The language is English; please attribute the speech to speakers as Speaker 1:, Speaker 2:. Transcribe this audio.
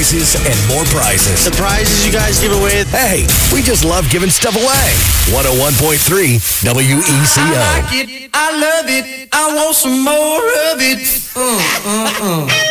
Speaker 1: prices and more prizes.
Speaker 2: The prizes you guys give away.
Speaker 1: Hey, we just love giving stuff away. 101.3 WECO.
Speaker 3: I like it. I love it. I want some more of it.